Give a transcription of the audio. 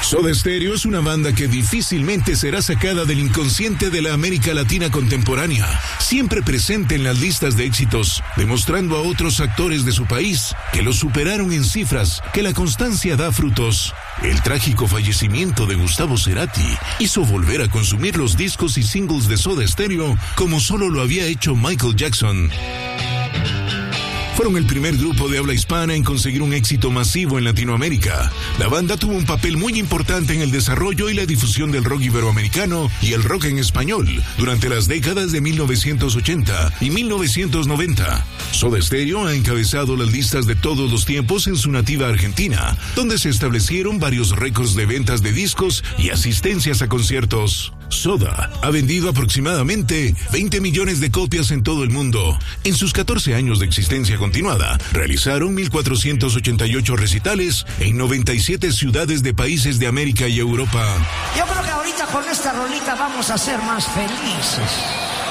Soda Stereo es una banda que difícilmente será sacada del inconsciente de la América Latina contemporánea, siempre presente en las listas de éxitos, demostrando a otros actores de su país que los superaron en cifras, que la constancia da frutos. El trágico fallecimiento de Gustavo Cerati hizo volver a consumir los discos y singles de Soda Stereo como solo lo había hecho Michael Jackson. Fueron el primer grupo de habla hispana en conseguir un éxito masivo en Latinoamérica. La banda tuvo un papel muy importante en el desarrollo y la difusión del rock iberoamericano y el rock en español durante las décadas de 1980 y 1990. Soda Stereo ha encabezado las listas de todos los tiempos en su nativa Argentina, donde se establecieron varios récords de ventas de discos y asistencias a conciertos. Soda ha vendido aproximadamente 20 millones de copias en todo el mundo. En sus 14 años de existencia continuada, realizaron 1,488 recitales en 97 ciudades de países de América y Europa. Yo creo que ahorita con esta rolita vamos a ser más felices.